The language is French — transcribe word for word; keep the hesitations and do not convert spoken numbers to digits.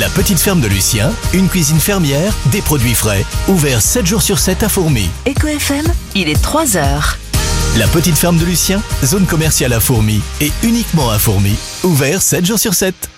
La petite ferme de Lucien, une cuisine fermière, des produits frais. Ouvert sept jours sur sept à Fourmies. Eco F M, il est trois heures. La petite ferme de Lucien, zone commerciale à Fourmies et uniquement à Fourmies. Ouvert sept jours sur sept.